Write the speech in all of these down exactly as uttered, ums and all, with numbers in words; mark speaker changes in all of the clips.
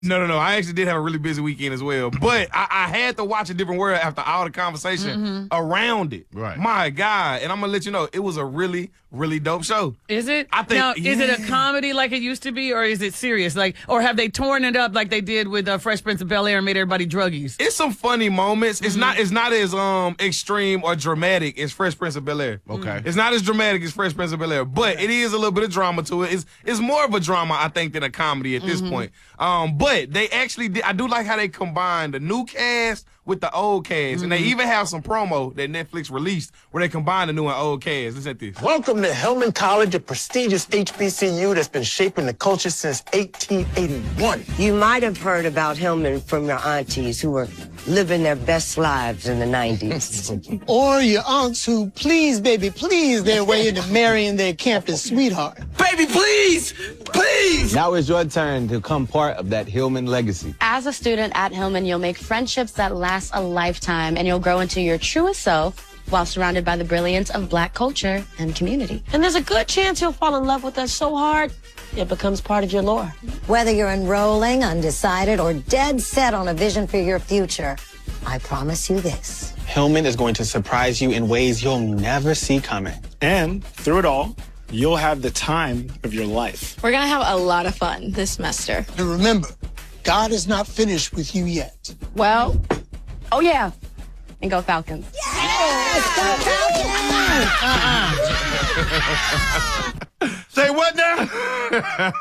Speaker 1: No, no, no. I actually did have a really busy weekend as well. But I, I had to watch A Different World after all the conversation mm-hmm. around it.
Speaker 2: Right.
Speaker 1: My God. And I'm going to let you know, it was a really, really dope show.
Speaker 3: Is it?
Speaker 1: I think,
Speaker 3: now,
Speaker 1: yeah.
Speaker 3: is it a comedy like it used to be, or is it serious? Like, or have they torn it up like they did with uh, Fresh Prince of Bel-Air and made everybody druggies?
Speaker 1: It's some funny moments.
Speaker 3: Mm-hmm.
Speaker 1: It's not It's not as um extreme or dramatic as Fresh Prince of Bel-Air.
Speaker 2: Okay.
Speaker 1: It's not as dramatic as Fresh Prince of Bel-Air, but it is a little bit of drama to it. It's, it's more of a drama, I think, than a comedy at this mm-hmm. point. Um, But they actually did, I do like how they combine the new cast with the old cast. Mm-hmm. And they even have some promo that Netflix released where they combine the new and old cast. Listen at this.
Speaker 4: Welcome to Hillman College, a prestigious H B C U that's been shaping the culture since eighteen eighty-one.
Speaker 5: You might have heard about Hillman from your aunties who were living their best lives in the nineties.
Speaker 6: Or your aunts who, please, baby, please, their way into marrying their campus sweetheart.
Speaker 4: Baby, please! Please!
Speaker 7: Now it's your turn to become part of that Hillman legacy.
Speaker 8: As a student at Hillman, you'll make friendships that last a lifetime, and you'll grow into your truest self while surrounded by the brilliance of Black culture and community.
Speaker 9: And there's a good chance you'll fall in love with us so hard, it becomes part of your lore.
Speaker 10: Whether you're enrolling, undecided, or dead set on a vision for your future, I promise you this.
Speaker 11: Hillman is going to surprise you in ways you'll never see coming.
Speaker 12: And through it all, you'll have the time of your life.
Speaker 8: We're going to have a lot of fun this semester.
Speaker 6: And remember, God is not finished with you yet.
Speaker 8: Well, oh yeah, and go Falcons.
Speaker 10: Yes! Go
Speaker 2: Falcons! Say what now?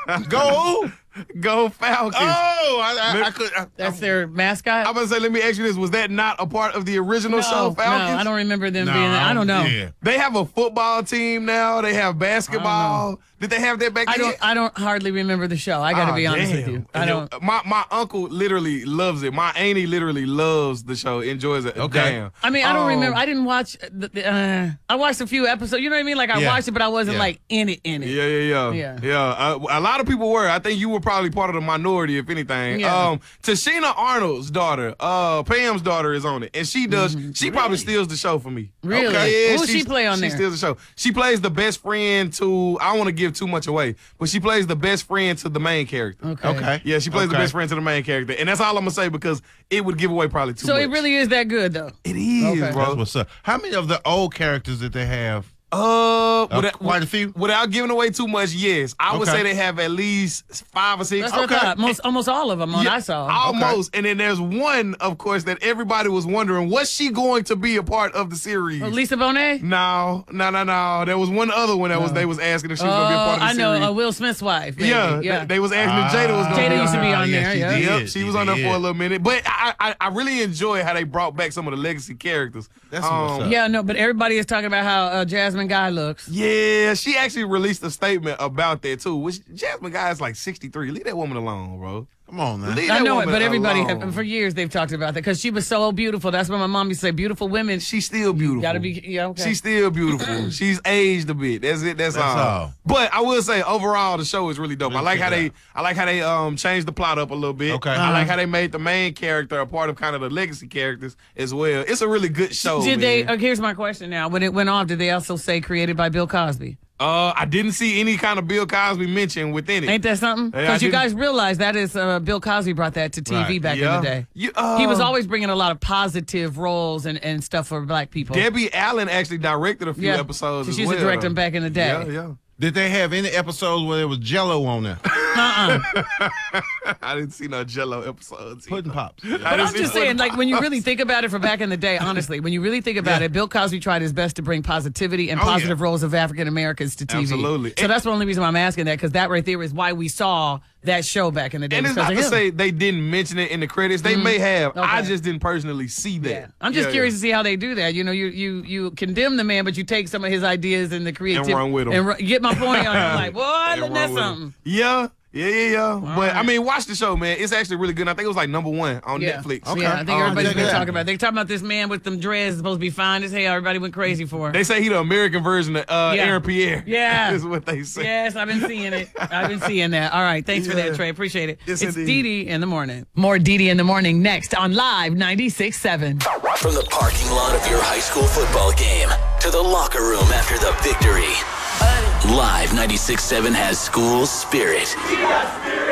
Speaker 2: Go
Speaker 1: Go Falcons.
Speaker 2: Oh, I, I, I could. I,
Speaker 3: That's their mascot?
Speaker 1: I'm going to say, let me ask you this. Was that not a part of the original
Speaker 3: no,
Speaker 1: show, Falcons?
Speaker 3: No, I don't remember them
Speaker 2: no,
Speaker 3: being there. I don't know.
Speaker 2: Yeah.
Speaker 1: They have a football team now. They have basketball. Did they have that back
Speaker 3: I
Speaker 1: then?
Speaker 3: don't. I don't hardly remember the show. I got to
Speaker 1: oh,
Speaker 3: be honest
Speaker 1: damn.
Speaker 3: with you. I
Speaker 1: and
Speaker 3: don't.
Speaker 1: It, my my uncle literally loves it. My auntie literally loves the show. Enjoys it.
Speaker 2: Okay.
Speaker 1: Damn.
Speaker 3: I mean, I don't
Speaker 1: um,
Speaker 3: remember. I didn't watch. The, the, uh, I watched a few episodes. You know what I mean? Like I
Speaker 2: Yeah.
Speaker 3: watched it, but I wasn't
Speaker 2: Yeah.
Speaker 3: like in it. In it.
Speaker 1: Yeah, yeah, yeah,
Speaker 3: Yeah.
Speaker 1: yeah. Uh, a lot of people were. I think you were probably part of the minority, if anything.
Speaker 3: Yeah.
Speaker 1: Um, Tashina Arnold's daughter, uh, Pam's daughter, is on it, and she does.
Speaker 3: Mm-hmm.
Speaker 1: She probably steals the show for me.
Speaker 3: Really?
Speaker 1: Okay. Yeah,
Speaker 3: Who does she
Speaker 1: she's-
Speaker 3: play on
Speaker 1: she
Speaker 3: there?
Speaker 1: She steals the show. She plays the best friend to. I don't want to give too much away, but she plays the best friend to the main character.
Speaker 3: Okay.
Speaker 2: Okay.
Speaker 1: Yeah, she plays the
Speaker 2: Okay.
Speaker 1: best friend to the main character, and that's all I'm gonna say because it would give away probably too
Speaker 3: So
Speaker 1: much.
Speaker 3: it really is that good, though.
Speaker 1: It is,
Speaker 3: Okay.
Speaker 1: bro.
Speaker 2: That's what's up. How many of the old characters that they have?
Speaker 1: Uh,
Speaker 2: Uh,
Speaker 1: without,
Speaker 2: quite a few.
Speaker 1: Without giving away too much, yes, I would
Speaker 2: Okay.
Speaker 1: say they have at least five or six.
Speaker 3: That's what I thought. Most, almost all of them on
Speaker 1: Yeah,
Speaker 3: I saw.
Speaker 1: almost. And then there's one, of course, that everybody was wondering, was she going to be a part of the series?
Speaker 3: Oh, Lisa Bonet?
Speaker 1: No, no, no, no. There was one other one that was they was asking if she was going to be a part of the
Speaker 3: I know,
Speaker 1: series.
Speaker 3: uh, Will Smith's wife. maybe.
Speaker 1: Yeah,
Speaker 3: yeah.
Speaker 1: They, they was asking if Jada was going to
Speaker 3: Jada
Speaker 1: be
Speaker 3: used to
Speaker 1: on
Speaker 3: be
Speaker 1: there.
Speaker 3: on
Speaker 2: yeah,
Speaker 3: there,
Speaker 2: she
Speaker 3: yeah.
Speaker 2: did.
Speaker 1: Yep, she was on there
Speaker 2: did.
Speaker 1: for a little minute. But I, I I really enjoy how they brought back some of the legacy characters.
Speaker 2: That's what's up.
Speaker 3: Yeah, no, but everybody is talking about how uh, Jasmine Guy looks.
Speaker 1: Yeah, she actually released a statement about that too. Which Jasmine Guy is like sixty-three. Leave that woman alone, bro.
Speaker 2: Come on, man.
Speaker 1: Leave
Speaker 3: I
Speaker 1: that
Speaker 3: know it,
Speaker 1: woman
Speaker 3: but everybody,
Speaker 1: alone.
Speaker 3: have, for years, they've talked about that because she was so beautiful. That's what my mom used to say. Beautiful women.
Speaker 1: She's still beautiful.
Speaker 3: Gotta be, yeah, okay.
Speaker 1: She's still beautiful. She's aged a bit. That's it. That's,
Speaker 2: That's
Speaker 1: all.
Speaker 2: all.
Speaker 1: But I will say, overall, the show is really dope.
Speaker 2: Really
Speaker 1: I like how
Speaker 2: check it
Speaker 1: they,
Speaker 2: out.
Speaker 1: I like how they um changed the plot up a little bit.
Speaker 2: Okay.
Speaker 1: I
Speaker 2: Uh-huh.
Speaker 1: like how they made the main character a part of kind of the legacy characters as well. It's a really good show.
Speaker 3: Did they?
Speaker 1: man.
Speaker 3: Uh, here's my question now. When it went off, did they also say created by Bill Cosby?
Speaker 1: Uh, I didn't see any kind of Bill Cosby mentioned within it.
Speaker 3: Ain't that something?
Speaker 1: Yeah, I
Speaker 3: Because you
Speaker 1: didn't-
Speaker 3: guys realize that is uh, Bill Cosby brought that to T V
Speaker 2: Right.
Speaker 3: back
Speaker 1: Yeah.
Speaker 3: in the day.
Speaker 1: You- uh,
Speaker 3: he was always bringing a lot of positive roles and, and stuff for black people.
Speaker 1: Debbie Allen actually directed a few
Speaker 3: Yeah.
Speaker 1: episodes.
Speaker 3: She
Speaker 1: as
Speaker 3: used to
Speaker 1: well,
Speaker 3: direct
Speaker 1: though.
Speaker 3: them back in the day.
Speaker 1: Yeah, yeah.
Speaker 2: Did they have any episodes where there was Jello on there?
Speaker 3: Uh-uh.
Speaker 1: I didn't see no Jello episodes. either.
Speaker 2: Pudding pops.
Speaker 1: I
Speaker 3: But
Speaker 1: didn't
Speaker 3: I'm
Speaker 1: see
Speaker 3: just
Speaker 1: Pudding
Speaker 3: saying, like, when you
Speaker 1: Pops.
Speaker 3: really think about it for back in the day, honestly, when you really think about
Speaker 2: Yeah.
Speaker 3: it, Bill Cosby tried his best to bring positivity and
Speaker 2: Oh, yeah.
Speaker 3: positive roles of African Americans to T V.
Speaker 1: Absolutely.
Speaker 3: So that's the only reason why I'm asking that, because that right there is why we saw that show back in the day.
Speaker 1: And it's
Speaker 3: because
Speaker 1: not
Speaker 3: of
Speaker 1: to
Speaker 3: him.
Speaker 1: say they didn't mention it in the credits. They may have. I
Speaker 3: Okay.
Speaker 1: just didn't personally see that.
Speaker 3: Yeah. I'm just
Speaker 1: Yeah,
Speaker 3: curious
Speaker 1: yeah.
Speaker 3: to see how they do that. You know, you you you condemn the man, but you take some of his ideas and the creativity
Speaker 1: run with 'em.
Speaker 3: And ru- get my point on it. Like, boy,
Speaker 1: And
Speaker 3: isn't
Speaker 1: run
Speaker 3: that
Speaker 1: with 'em.
Speaker 3: something?
Speaker 1: Yeah, yeah, yeah, yeah. but I
Speaker 3: right.
Speaker 1: mean, watch the show, man. It's actually really good. I think it was like number one on
Speaker 3: Yeah.
Speaker 1: Netflix.
Speaker 3: Yeah, I think
Speaker 1: Um,
Speaker 3: everybody's
Speaker 2: check
Speaker 3: been
Speaker 2: it out.
Speaker 3: talking about it. They're talking about this man with them dreads supposed to be fine as hell. Everybody went crazy for it.
Speaker 1: They say he the American version of uh,
Speaker 3: Yeah.
Speaker 1: Aaron Pierre.
Speaker 3: Yeah.
Speaker 1: is what they say.
Speaker 3: Yes, I've been seeing it. I've been seeing that. All right. Thanks for
Speaker 1: Yeah.
Speaker 3: that, Trey. Appreciate it.
Speaker 1: Yes,
Speaker 3: it's
Speaker 1: indeed.
Speaker 3: Dee Dee in the morning. More Dee Dee in the morning next on Live ninety-six point seven.
Speaker 13: From the parking lot of your high school football game to the locker room after the victory, Live ninety-six point seven has school spirit.